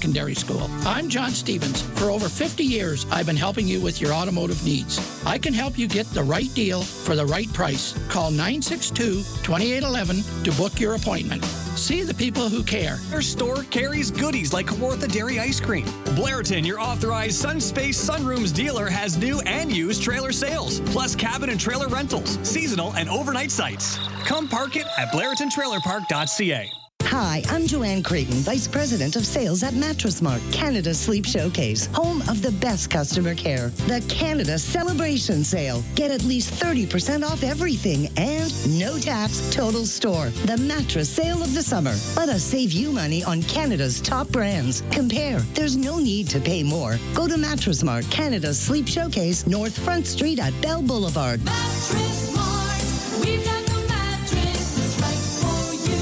Secondary School. I'm John Stevens. For over 50 years, I've been helping you with your automotive needs. I can help you get the right deal for the right price. Call 962-2811 to book your appointment. See the people who care. Their store carries goodies like Kawartha Dairy Ice Cream. Blairton, your authorized Sunspace Sunrooms dealer, has new and used trailer sales, plus cabin and trailer rentals, seasonal and overnight sites. Come park it at blairtontrailerpark.ca. Hi, I'm Joanne Creighton, Vice President of Sales at Mattress Mart, Canada's Sleep Showcase, home of the best customer care. The Canada Celebration Sale. Get at least 30% off everything and no tax total store. The mattress sale of the summer. Let us save you money on Canada's top brands. Compare. There's no need to pay more. Go to Mattress Mart, Canada's Sleep Showcase, North Front Street at Bell Boulevard. Mattress Mart. We've got the mattress that's right for you.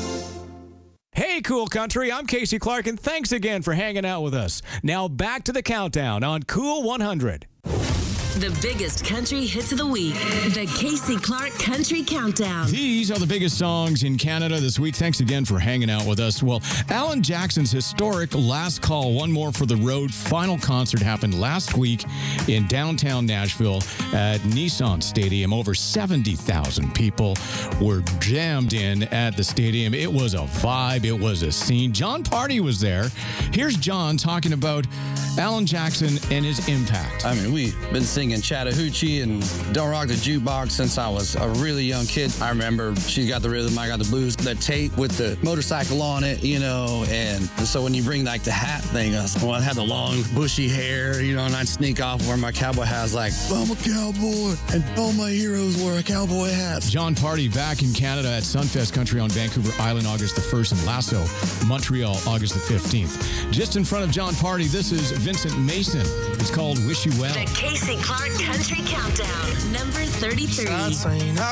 Hey, Cool Country, I'm Casey Clark, and thanks again for hanging out with us. Now back to the countdown on Cool 100. The biggest country hits of the week. The Casey Clark Country Countdown. These are the biggest songs in Canada this week. Thanks again for hanging out with us. Well, Alan Jackson's historic Last Call, One More for the Road final concert happened last week in downtown Nashville at Nissan Stadium. Over 70,000 people were jammed in at the stadium. It was a vibe. It was a scene. John Party was there. Here's John talking about Alan Jackson and his impact. I mean, we've been singing Chattahoochee and Don't Rock the Jukebox since I was a really young kid. I remember She's Got the Rhythm, I Got the Blues, the tape with the motorcycle on it, you know, and so when you bring like the hat thing, I had the long bushy hair, you know, and I'd sneak off wearing my cowboy hat. I was like, I'm a cowboy, and all my heroes wear a cowboy hat. John Party back in Canada at Sunfest Country on Vancouver Island August the 1st and Lasso, Montreal August the 15th. Just in front of John Party, this is Vincent Mason. It's called Wish You Well. The Casey Clark Country Countdown, number 33.